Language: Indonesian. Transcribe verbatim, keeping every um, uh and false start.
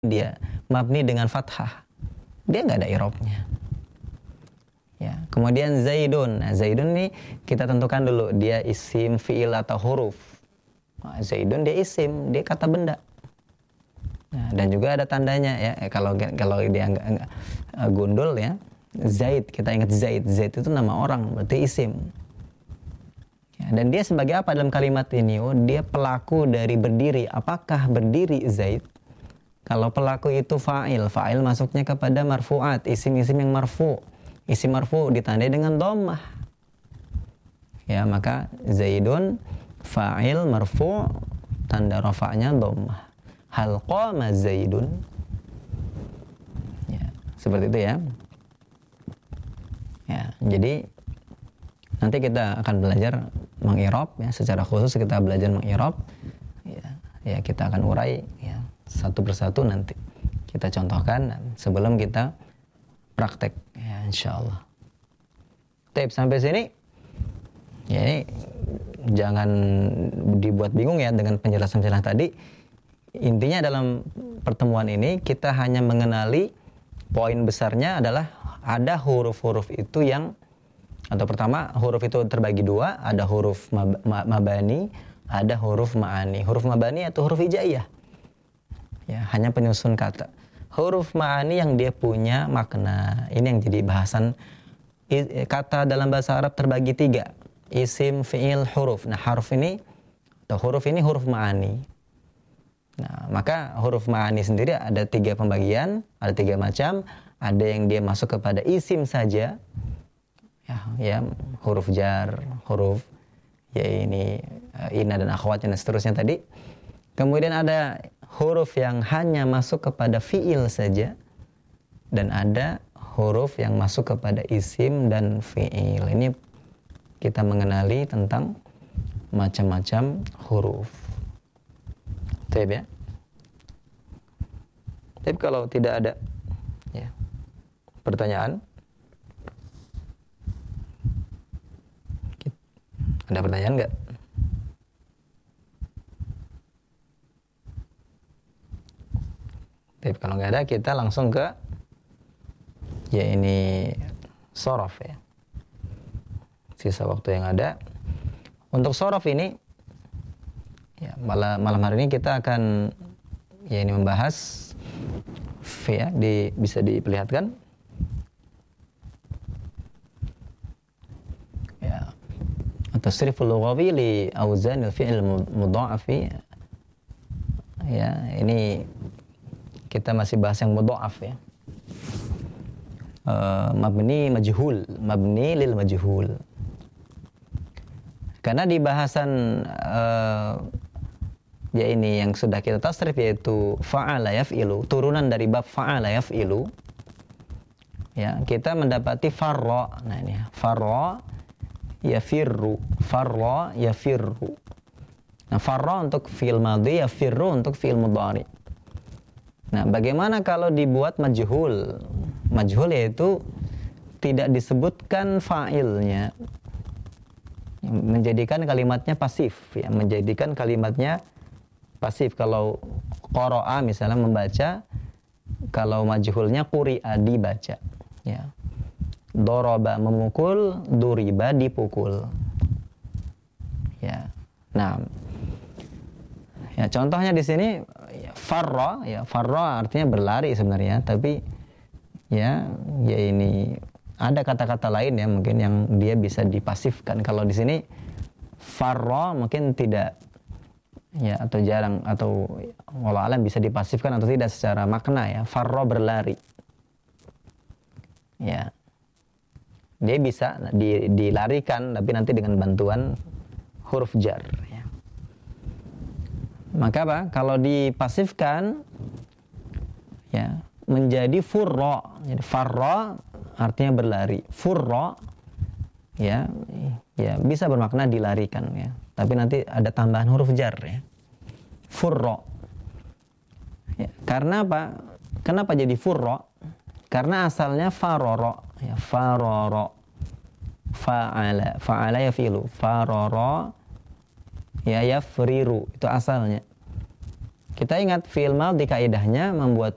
dia mabni dengan fathah, dia nggak ada i'rabnya. Ya, kemudian Zaidun. Nah, Zaidun ini kita tentukan dulu dia isim, fiil atau huruf. Nah, Zaidun dia isim, dia kata benda. Nah, dan juga ada tandanya ya. Kalau kalau dia enggak, enggak gundul ya, Zaid, kita ingat Zaid. Zaid itu nama orang, berarti isim. Ya, dan dia sebagai apa dalam kalimat ini? Oh, dia pelaku dari berdiri. Apakah berdiri Zaid? Kalau pelaku itu fa'il, fa'il masuknya kepada marfu'at, isim-isim yang marfu'. Isim marfu' ditandai dengan dhammah. Ya, maka Zaidun fa'il marfu' tanda rafa'nya dhammah. Hal qama Zaidun. Ya, seperti itu ya. Ya, jadi nanti kita akan belajar meng-i'rab ya, secara khusus kita belajar meng-i'rab. Ya, ya kita akan urai ya satu persatu nanti. Kita contohkan sebelum kita praktek ya insyaallah. Tip sampai sini. Ya ini jangan dibuat bingung ya dengan penjelasan-penjelasan tadi. Intinya dalam pertemuan ini kita hanya mengenali poin besarnya adalah ada huruf-huruf itu yang atau pertama huruf itu terbagi dua, ada huruf mab, mabani, ada huruf ma'ani. Huruf mabani atau huruf hijaiyah. Ya, hanya penyusun kata. Huruf ma'ani yang dia punya makna. Ini yang jadi bahasan. Kata dalam bahasa Arab terbagi tiga. Isim, fi'il, huruf. Nah, huruf ini atau huruf ini huruf ma'ani. Nah, maka huruf ma'ani sendiri ada tiga pembagian, ada tiga macam. Ada yang dia masuk kepada isim saja. Ya, ya huruf jar, huruf ya ini ina dan akhwatnya dan seterusnya tadi. Kemudian ada huruf yang hanya masuk kepada fi'il saja, dan ada huruf yang masuk kepada isim dan fi'il. Ini kita mengenali tentang macam-macam huruf. Baik ya. Tapi kalau tidak ada ya pertanyaan, ada pertanyaan nggak? Tapi kalau nggak ada, kita langsung ke ya ini sorof ya. Sisa waktu yang ada untuk sorof ini ya malam malam hari ini kita akan ya ini membahas ya di bisa diperlihatkan ya tasriful lughawi li awzanil fi'il mudha'afi ya ini kita masih bahas yang mudha'af ya. Uh, mabni majhul, mabni lil majhul. Karena di bahasan uh, ya ini yang sudah kita tasrif yaitu fa'ala yaf'ilu, turunan dari bab fa'ala yaf'ilu. Ya, kita mendapati farra. Nah ini farra yafirru, farra yafirru. Nah, farra untuk fi'il madhi, yafirru untuk fi'il mudhari. Nah, bagaimana kalau dibuat majhul? Majhul yaitu tidak disebutkan fa'ilnya, menjadikan kalimatnya pasif ya, menjadikan kalimatnya pasif. Kalau qara'a misalnya membaca, kalau majhulnya quri'a dibaca ya. Daraba memukul, duriba dipukul ya. Nah, ya contohnya di sini farra ya, farra artinya berlari sebenarnya, tapi ya ya ini ada kata-kata lain ya mungkin yang dia bisa dipasifkan. Kalau di sini farra mungkin tidak ya, atau jarang, atau wallahu alam bisa dipasifkan atau tidak secara makna ya. Farra berlari ya, dia bisa di, dilarikan tapi nanti dengan bantuan huruf jar ya. Maka apa? Kalau dipasifkan ya menjadi furra. Jadi farra artinya berlari. Furra ya ya bisa bermakna dilarikan ya. Tapi nanti ada tambahan huruf jar ya. Furra. Ya, karena apa? Kenapa jadi furra? Karena asalnya farara ya, farara. Fa'ala, fa'ala yafilu, farara ya yafriru, itu asalnya. Kita ingat fi'il madhi kaidahnya membuat